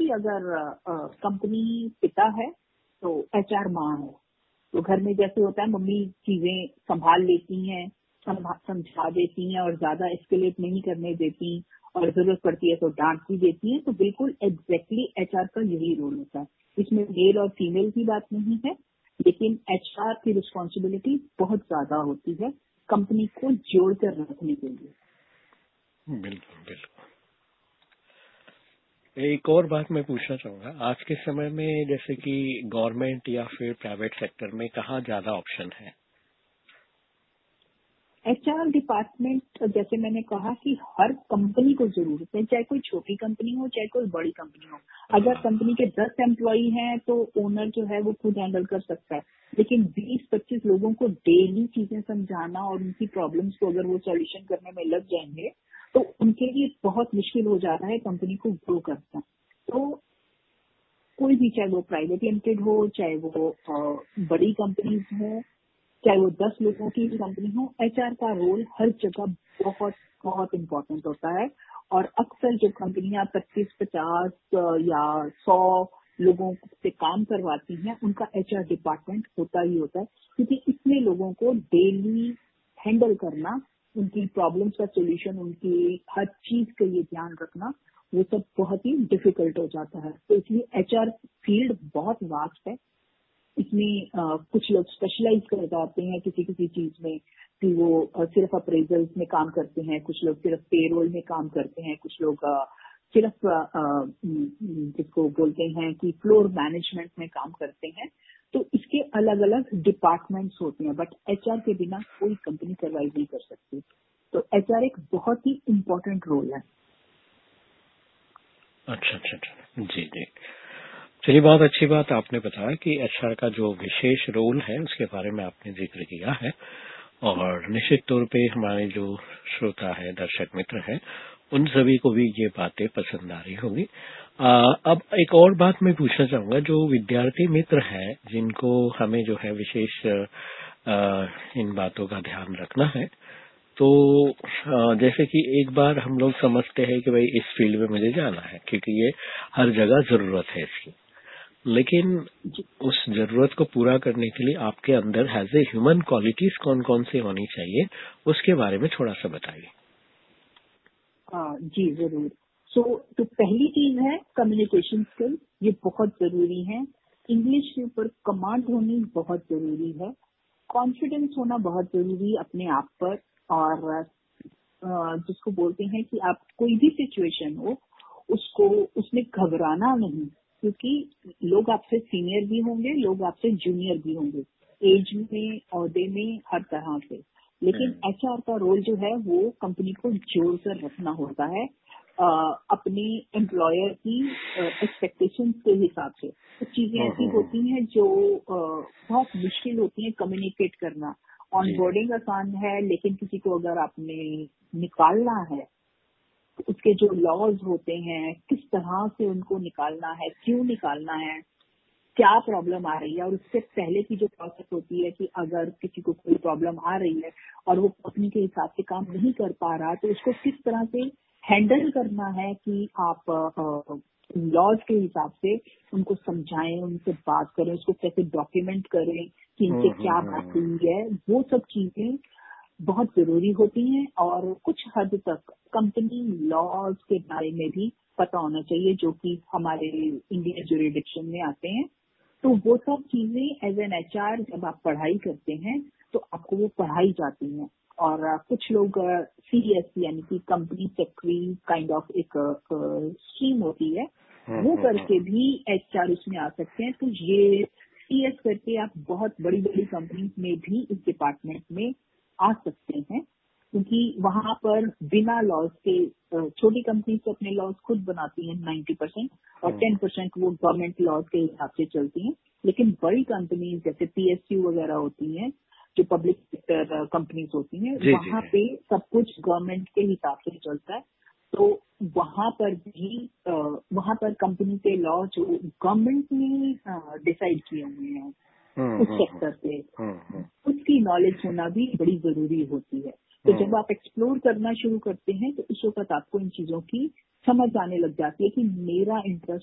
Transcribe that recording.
कि अगर कंपनी पिता है तो एचआर माँ है। तो घर में जैसे होता है मम्मी चीजें संभाल लेती हैं, समझा देती हैं और ज्यादा एस्केलेट नहीं करने देती, और जरूरत पड़ती है तो डांट भी देती हैं। तो बिल्कुल एग्जैक्टली एचआर का यही रोल होता है। इसमें मेल और फीमेल की बात नहीं है, लेकिन एचआर की रिस्पॉन्सिबिलिटी बहुत ज्यादा होती है कंपनी को जोड़कर रखने के लिए। बिल्कुल बिल्कुल। एक और बात मैं पूछना चाहूंगा, आज के समय में जैसे कि गवर्नमेंट या फिर प्राइवेट सेक्टर में कहाँ ज्यादा ऑप्शन है? एचआर डिपार्टमेंट जैसे मैंने कहा कि हर कंपनी को जरूरत है, चाहे कोई छोटी कंपनी हो चाहे कोई बड़ी कंपनी हो। अगर कंपनी के 10 एम्प्लॉई हैं तो ओनर जो है वो खुद हैंडल कर सकता है, लेकिन 20-25 लोगों को डेली चीजें समझाना और उनकी प्रॉब्लम्स को अगर वो सॉल्यूशन करने में लग जाएंगे तो उनके लिए बहुत मुश्किल हो जाता है कंपनी को ग्रो करना। तो कोई भी, चाहे वो प्राइवेट लिमिटेड हो चाहे वो बड़ी कंपनीज हो चाहे वो 10 लोगों की कंपनी हो, एचआर का रोल हर जगह बहुत बहुत इम्पोर्टेंट होता है। और अक्सर जो कंपनियां 25-50 या 100 लोगों से काम करवाती हैं उनका एचआर डिपार्टमेंट होता ही होता है, क्योंकि इसमें लोगों को डेली हैंडल करना, उनकी प्रॉब्लम्स का सोल्यूशन, उनकी हर चीज का ये ध्यान रखना, वो सब बहुत ही डिफिकल्ट हो जाता है। तो इसलिए एचआर फील्ड बहुत वास्ट है। इसमें कुछ लोग स्पेशलाइज कर जाते हैं किसी किसी चीज में कि वो सिर्फ अप्रेजल्स में काम करते हैं, कुछ लोग सिर्फ पेरोल में काम करते हैं, कुछ लोग सिर्फ जिसको बोलते हैं कि फ्लोर मैनेजमेंट में काम करते हैं। तो इसके अलग अलग डिपार्टमेंट्स होते हैं, बट एचआर के बिना कोई कंपनी सर्वाइव नहीं कर सकती। तो एचआर एक बहुत ही इम्पोर्टेंट रोल है। अच्छा अच्छा अच्छा, जी जी। चलिए, बहुत अच्छी बात आपने बताया कि एचआर का जो विशेष रोल है उसके बारे में आपने जिक्र किया है, और निश्चित तौर पे हमारे जो श्रोता है, दर्शक मित्र हैं, उन सभी को भी ये बातें पसंद आ रही होंगी। अब एक और बात मैं पूछना चाहूंगा, जो विद्यार्थी मित्र हैं जिनको हमें जो है विशेष इन बातों का ध्यान रखना है, तो जैसे कि एक बार हम लोग समझते हैं कि भाई इस फील्ड में मुझे जाना है क्योंकि ये हर जगह जरूरत है इसकी, लेकिन उस जरूरत को पूरा करने के लिए आपके अंदर एज ए ह्यूमन क्वालिटीज कौन कौन सी होनी चाहिए, उसके बारे में थोड़ा सा बताइए। जी जरूर। तो पहली चीज है कम्युनिकेशन स्किल, ये बहुत जरूरी है। इंग्लिश के ऊपर कमांड होनी बहुत जरूरी है। कॉन्फिडेंस होना बहुत जरूरी है अपने आप पर, और जिसको बोलते हैं कि आप कोई भी सिचुएशन हो उसको उसमें घबराना नहीं, क्योंकि लोग आपसे सीनियर भी होंगे, लोग आपसे जूनियर भी होंगे, एज में, ओहदे में, हर तरह से। लेकिन एचआर का रोल जो है वो कंपनी को जोड़कर रखना होता है अपने एम्प्लॉयर की एक्सपेक्टेशंस के हिसाब से। कुछ चीजें ऐसी होती हैं जो बहुत मुश्किल होती हैं कम्युनिकेट करना। ऑनबोर्डिंग आसान है, लेकिन किसी को अगर आपने निकालना है तो उसके जो लॉज होते हैं, किस तरह से उनको निकालना है, क्यों निकालना है, क्या प्रॉब्लम आ रही है, और उससे पहले की जो प्रोसेस होती है कि अगर किसी को कोई प्रॉब्लम आ रही है और वो कंपनी के हिसाब से काम नहीं कर पा रहा, तो उसको किस तरह से हैंडल करना है कि आप लॉज के हिसाब से उनको समझाएं, उनसे बात करें, उसको कैसे डॉक्यूमेंट करें कि इनसे क्या बात हुई है, वो सब चीजें बहुत जरूरी होती हैं। और कुछ हद तक कंपनी लॉज के बारे में भी पता होना चाहिए, जो कि हमारे इंडियन ज्यूरिडिक्शन में आते हैं। तो वो सब चीजें एज एन एचआर जब आप पढ़ाई करते हैं तो आपको वो पढ़ाई जाती हैं। और कुछ लोग सीएस यानी कि कंपनी सेक्रेटरी काइंड ऑफ एक स्कीम होती है, वो करके भी एचआर उसमें आ सकते हैं। तो ये सीएस करके आप बहुत बड़ी बड़ी कंपनी में भी इस डिपार्टमेंट में आ सकते हैं, क्योंकि वहां पर बिना लॉज के छोटी कंपनी तो अपने लॉज खुद बनाती हैं 90%, और 10% वो गवर्नमेंट लॉज के हिसाब से चलती हैं। लेकिन बड़ी कंपनी जैसे पीएसयू वगैरह होती हैं, जो पब्लिक सेक्टर कंपनीज होती हैं, वहां पे सब कुछ गवर्नमेंट के हिसाब से चलता है। तो वहां पर भी वहां पर कंपनी के लॉ जो गवर्नमेंट ने डिसाइड किए हुए हैं उस सेक्टर पे, उसकी नॉलेज होना भी बड़ी जरूरी होती है। तो जब आप एक्सप्लोर करना शुरू करते हैं तो उस वक्त आपको इन चीजों की समझ आने लग जाती है कि मेरा इंटरेस्ट